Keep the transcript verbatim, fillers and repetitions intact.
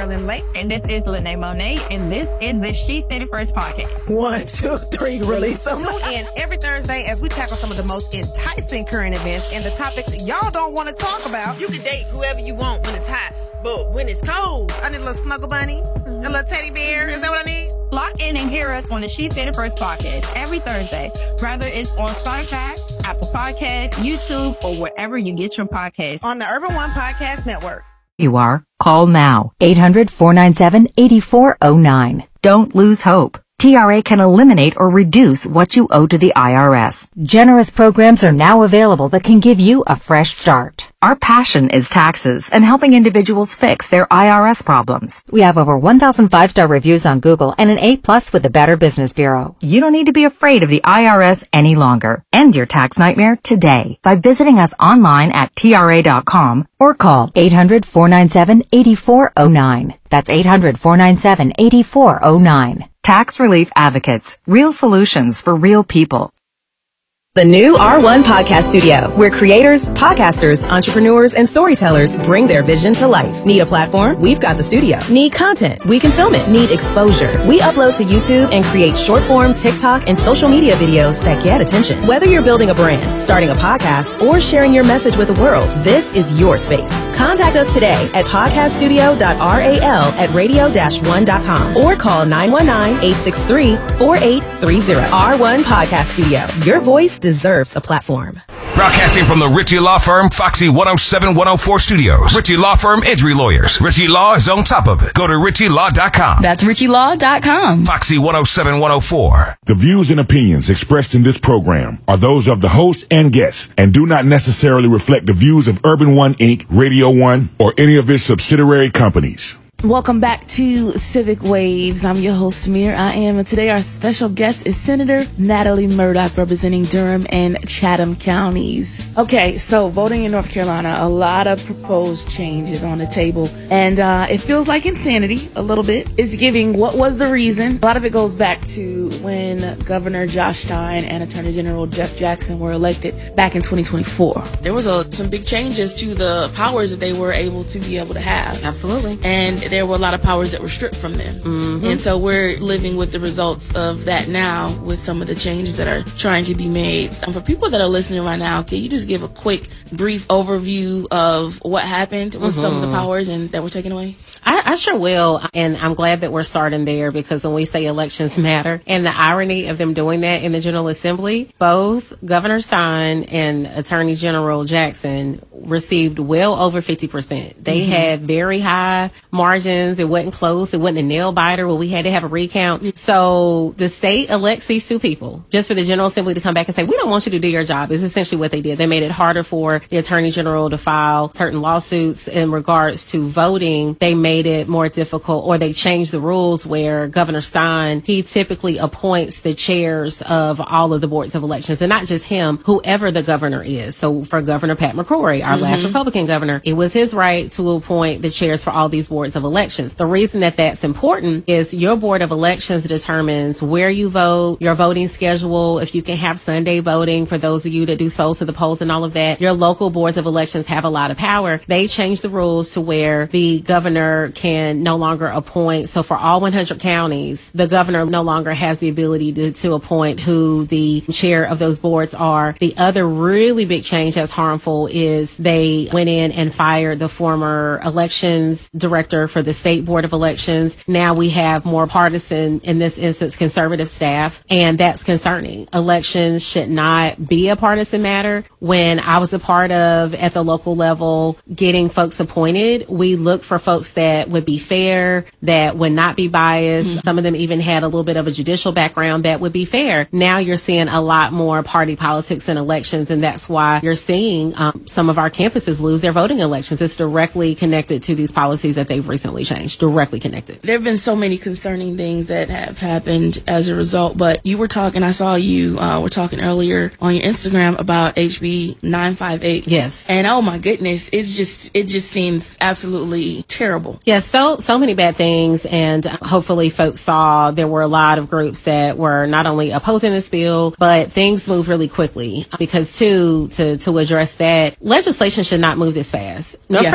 Marilyn Lake. And this is Lene Monet, and this is the She Said It First podcast. One, two, three, release them. Tune in every Thursday as we tackle some of the most enticing current events and the topics y'all don't want to talk about. You can date whoever you want when it's hot, but when it's cold, I need a little snuggle bunny, mm-hmm. a little teddy bear. Is that what I need? Lock in and hear us on the She Said It First podcast every Thursday, whether it's on Spotify, Apple Podcasts, YouTube, or wherever you get your podcasts. On the Urban One Podcast Network. You are. Call now. eight hundred, four nine seven, eight four zero nine. Don't lose hope. T R A can eliminate or reduce what you owe to the I R S. Generous programs are now available that can give you a fresh start. Our passion is taxes and helping individuals fix their I R S problems. We have over one thousand five-star reviews on Google and an A plus with the Better Business Bureau. You don't need to be afraid of the I R S any longer. End your tax nightmare today by visiting us online at T R A dot com or call eight hundred, four nine seven, eight four zero nine. That's eight hundred, four nine seven, eight four zero nine. Tax Relief Advocates. Real solutions for real people. The new R one Podcast Studio, where creators, podcasters, entrepreneurs, and storytellers bring their vision to life. Need a platform? We've got the studio. Need content? We can film it. Need exposure? We upload to YouTube and create short-form TikTok and social media videos that get attention. Whether you're building a brand, starting a podcast, or sharing your message with the world, this is your space. Contact us today at podcast studio dot ral at radio dash one dot com or call nine one nine, eight six three, four eight three zero. R one Podcast Studio. Your voice deserves a platform. Broadcasting from the Ritchie Law Firm, Foxy one oh seven, one oh four Studios. Ritchie Law Firm, injury lawyers. Ritchie Law is on top of it. Go to ritchie law dot com. That's ritchie law dot com. Foxy one oh seven, one oh four. The views and opinions expressed in this program are those of the host and guests and do not necessarily reflect the views of Urban One Incorporated, Radio One, or any of its subsidiary companies. Welcome back to Civic Waves. I'm your host, Mir. I am, and today our special guest is Senator Natalie Murdock, representing Durham and Chatham counties. Okay, so voting in North Carolina, a lot of proposed changes on the table, and uh, it feels like insanity a little bit. It's giving what was the reason. A lot of it goes back to when Governor Josh Stein and Attorney General Jeff Jackson were elected back in twenty twenty-four. There was a, some big changes to the powers that they were able to be able to have. Absolutely. And there were a lot of powers that were stripped from them. Mm-hmm. And so we're living with the results of that now with some of the changes that are trying to be made. And for people that are listening right now, can you just give a quick, brief overview of what happened with mm-hmm. some of the powers and that were taken away? I, I sure will. And I'm glad that we're starting there, because when we say elections matter, and the irony of them doing that in the General Assembly, both Governor Stein and Attorney General Jackson received well over fifty percent. They mm-hmm. had very high margins. It wasn't close. It wasn't a nail biter where we had to have a recount. So the state elects these two people just for the General Assembly to come back and say, we don't want you to do your job, is essentially what they did. They made it harder for the Attorney General to file certain lawsuits in regards to voting. They made it more difficult, or they changed the rules where Governor Stein, he typically appoints the chairs of all of the boards of elections, and not just him, whoever the governor is. So for Governor Pat McCrory, our mm-hmm. last Republican governor, it was his right to appoint the chairs for all these boards of elections. The reason that that's important is your board of elections determines where you vote, your voting schedule, if you can have Sunday voting for those of you that do souls to the polls and all of that. Your local boards of elections have a lot of power. They changed the rules to where the governor can no longer appoint. So for all one hundred counties, the governor no longer has the ability to, to appoint who the chair of those boards are. The other really big change that's harmful is they went in and fired the former elections director for the state board of elections. Now we have more partisan, in this instance, conservative staff, and that's concerning. Elections should not be a partisan matter. When I was a part of, at the local level, getting folks appointed, we looked for folks that would be fair, that would not be biased. Mm-hmm. Some of them even had a little bit of a judicial background that would be fair. Now you're seeing a lot more party politics in elections, and that's why you're seeing um, some of our campuses lose their voting elections. It's directly connected to these policies that they've recently changed. Directly connected. There have been so many concerning things that have happened as a result, but you were talking, I saw you uh, were talking earlier on your Instagram about H B nine fifty-eight. Yes. And oh my goodness, it just it just seems absolutely terrible. Yes, so so many bad things, and hopefully folks saw there were a lot of groups that were not only opposing this bill, but things move really quickly, because too, to, to address that, legislation should not move this fast. North Yeah.